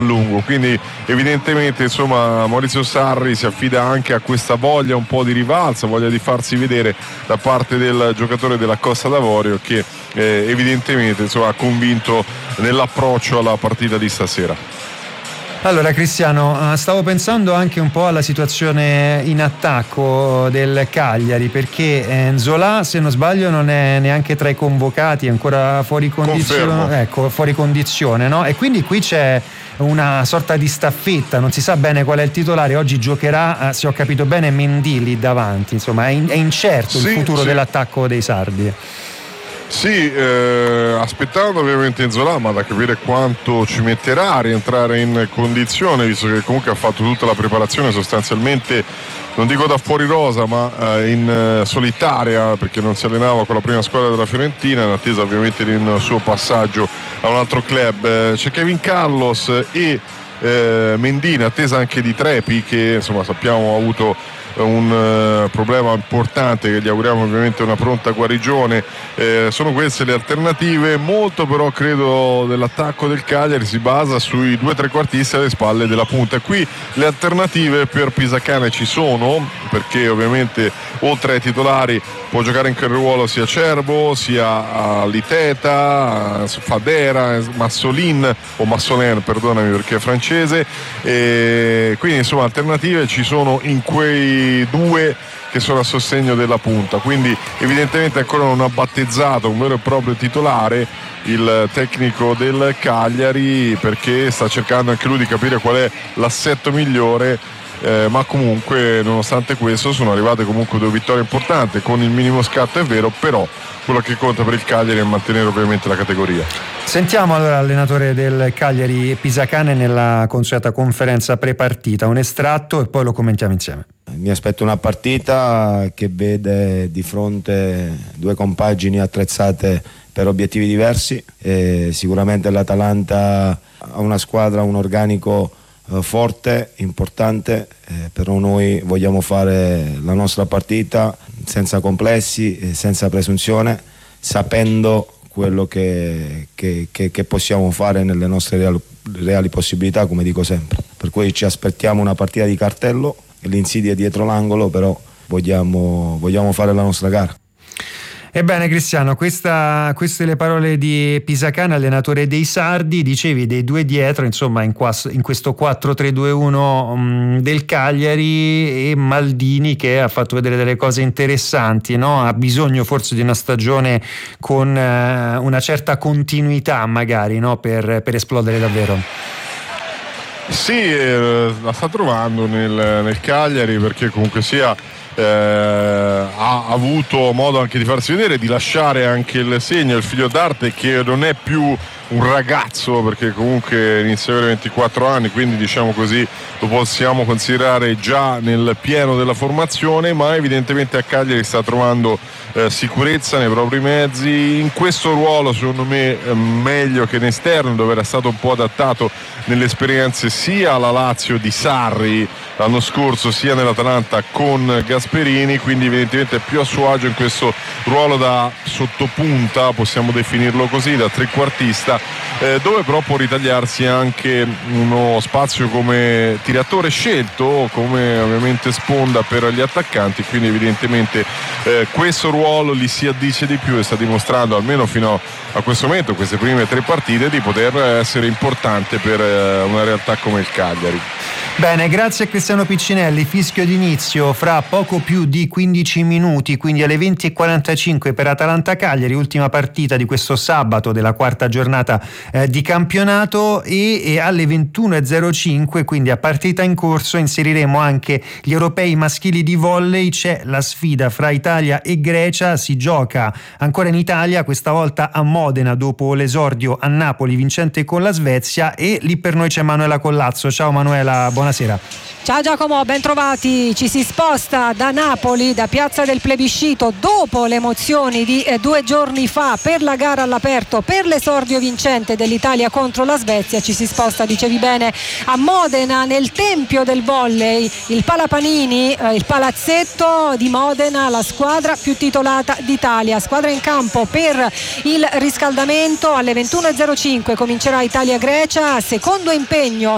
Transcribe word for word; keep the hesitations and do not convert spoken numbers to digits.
lungo, quindi evidentemente insomma Maurizio Sarri si affida anche a questa voglia un po' di rivalsa, voglia di farsi vedere da parte del giocatore della Costa d'Avorio che eh, evidentemente insomma ha convinto nell'approccio alla partita di stasera. Allora Cristiano, stavo pensando anche un po' alla situazione in attacco del Cagliari, perché Nzola, se non sbaglio, non è neanche tra i convocati, è ancora fuori condizione, ecco, fuori condizione, no? E quindi qui c'è una sorta di staffetta, non si sa bene qual è il titolare. Oggi giocherà, se ho capito bene, Mendy lì davanti, insomma è, in, è incerto sì, il futuro sì. dell'attacco dei sardi. Sì, eh, aspettando ovviamente Nzola, ma da capire quanto ci metterà a rientrare in condizione, visto che comunque ha fatto tutta la preparazione sostanzialmente, non dico da fuori rosa, ma eh, in eh, solitaria, perché non si allenava con la prima squadra della Fiorentina, in attesa ovviamente di un suo passaggio a un altro club. Eh, c'è Kevin Carlos e eh, Mendy, in attesa anche di Trepi, che insomma sappiamo ha avuto un uh, problema importante, che gli auguriamo ovviamente una pronta guarigione. Eh, sono queste le alternative. Molto però credo dell'attacco del Cagliari si basa sui due trequartisti alle spalle della punta, e qui le alternative per Pisacane ci sono, perché ovviamente oltre ai titolari può giocare in quel ruolo sia Cerbo, sia Liteta, Fadera, Massolin o Massolin, perdonami perché è francese, e quindi insomma alternative ci sono in quei due che sono a sostegno della punta. Quindi evidentemente ancora non ha battezzato un vero e proprio titolare il tecnico del Cagliari, perché sta cercando anche lui di capire qual è l'assetto migliore, eh, ma comunque nonostante questo sono arrivate comunque due vittorie importanti con il minimo scatto, è vero, però quello che conta per il Cagliari è mantenere ovviamente la categoria. Sentiamo allora l'allenatore del Cagliari Pisacane nella consueta conferenza prepartita, un estratto e poi lo commentiamo insieme. Mi aspetto una partita che vede di fronte due compagini attrezzate per obiettivi diversi, e sicuramente l'Atalanta ha una squadra, un organico eh, forte, importante, eh, però noi vogliamo fare la nostra partita senza complessi, eh, senza presunzione, sapendo quello che, che, che, che possiamo fare nelle nostre reali, reali possibilità, come dico sempre. Per cui ci aspettiamo una partita di cartello, l'insidia è dietro l'angolo, però vogliamo, vogliamo fare la nostra gara. Ebbene Cristiano, questa, queste le parole di Pisacane, allenatore dei sardi. Dicevi dei due dietro, insomma in, qua, in questo quattro tre due uno um, del Cagliari, e Maldini che ha fatto vedere delle cose interessanti, no? Ha bisogno forse di una stagione con uh, una certa continuità magari, no? per, per esplodere davvero. Sì, eh, la sta trovando nel, nel Cagliari, perché comunque sia eh, ha avuto modo anche di farsi vedere, di lasciare anche il segno, il figlio d'arte, che non è più un ragazzo, perché comunque inizia a avere ventiquattro anni, quindi diciamo così lo possiamo considerare già nel pieno della formazione, ma evidentemente a Cagliari sta trovando eh, sicurezza nei propri mezzi, in questo ruolo secondo me eh, meglio che in esterno, dove era stato un po' adattato nelle esperienze sia alla Lazio di Sarri l'anno scorso sia nell'Atalanta con Gasperini, quindi evidentemente è più a suo agio in questo ruolo da sottopunta, possiamo definirlo così, da trequartista, eh, dove però può ritagliarsi anche uno spazio come tiratore scelto, come ovviamente sponda per gli attaccanti, quindi evidentemente eh, questo ruolo gli si addice di più e sta dimostrando almeno fino a questo momento, queste prime tre partite, di poter essere importante per eh, una realtà come il Cagliari. Bene, grazie a Cristiano Piccinelli. Fischio d'inizio fra poco più di quindici minuti, quindi alle venti e quarantacinque per Atalanta-Cagliari, ultima partita di questo sabato della quarta giornata eh, di campionato, e, e alle ventuno e zero cinque, quindi a partita in corso, inseriremo anche gli europei maschili di volley. C'è la sfida fra Italia e Grecia, si gioca ancora in Italia, questa volta a Modena dopo l'esordio a Napoli vincente con la Svezia, e lì per noi c'è Manuela Collazzo. Ciao Manuela, buonasera. Ciao Giacomo, ben trovati. Ci si sposta da Napoli, da Piazza del Plebiscito, dopo le emozioni di eh, due giorni fa per la gara all'aperto, per l'esordio vincente dell'Italia contro la Svezia. Ci si sposta, dicevi bene, a Modena, nel tempio del volley, il Palapanini, eh, il palazzetto di Modena, la squadra più titolata d'Italia. Squadra in campo per il riscaldamento. Alle ventuno e zero cinque comincerà Italia-Grecia, secondo impegno